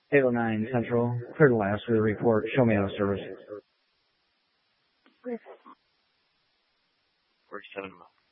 809 Central, clear to last with a report. Show me out of service. 47 miles.